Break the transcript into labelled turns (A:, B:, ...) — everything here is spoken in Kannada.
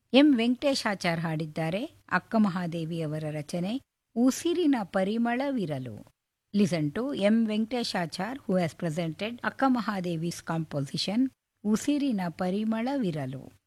A: ಎಂ ವೆಂಕಟೇಶಾಚಾರ್ ಹಾಡಿದ್ದಾರೆ. ಅಕ್ಕ ಮಹಾದೇವಿ ಅವರ ರಚನೆ ಉಸಿರಿನ ಪರಿಮಳವಿರಲು. Listen to M Venkateshachar who has presented ಅಕ್ಕ ಮಹಾದೇವಿ's composition ಉಸಿರಿನ ಪರಿಮಳವಿರಲು.